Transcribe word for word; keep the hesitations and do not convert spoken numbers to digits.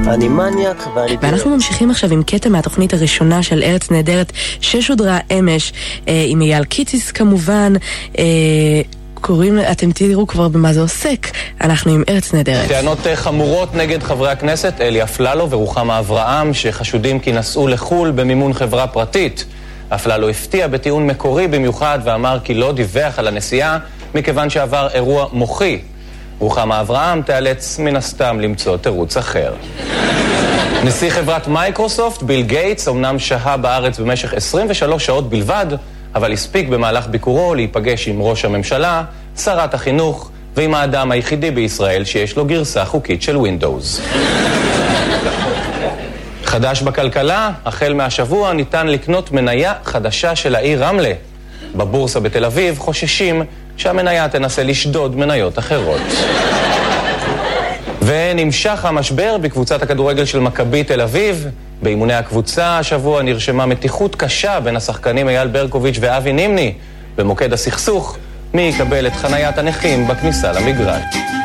אני מניאק ואני... ואנחנו ממשיכים עכשיו עם קטע מהתוכנית הראשונה של ארץ נהדרת ששודרה אמש, אה, עם אייל קיציס כמובן. אה, קוראים, אתם תראו כבר במה זה עוסק. אנחנו עם ארץ נהדרת. טענות חמורות נגד חברי הכנסת אלי אפללו ורוחמה אברהם, שחשודים כי נסעו לחול במימון חברה פרטית. אפללו הפתיע בטיעון מקורי במיוחד ואמר כי לא דיווח על הנסיעה מכיוון שעבר אירוע מוחי. רוחמה אברהם תיאלץ מן הסתם למצוא תירוץ אחר. נשיא חברת מייקרוסופט, ביל גייטס, אמנם שהה בארץ במשך עשרים ושלוש שעות בלבד, אבל הספיק במהלך ביקורו להיפגש עם ראש הממשלה, שרת החינוך ועם האדם היחידי בישראל שיש לו גרסה חוקית של ווינדוס. חדש בכלכלה, החל מהשבוע ניתן לקנות מניה חדשה של העיר רמלה. בבורסה בתל אביב חוששים שהמניה תנסה לשדוד מניות אחרות. ונמשך המשבר בקבוצת הכדורגל של מכבי תל אביב. באימוני הקבוצה השבוע נרשמה מתיחות קשה בין השחקנים אייל ברקוביץ' ואבי נימני. במוקד הסכסוך, מי יקבל את חניית הנכים בכניסה למגרש.